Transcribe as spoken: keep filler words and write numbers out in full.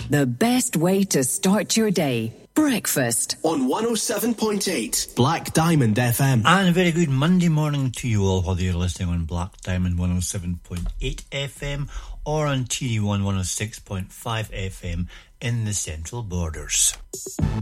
The best way to start your day. Breakfast. On one oh seven point eight Black Diamond F M. And a very good Monday morning to you all, whether you're listening on Black Diamond one oh seven point eight F M or on T D one one oh six point five F M in the Central Borders.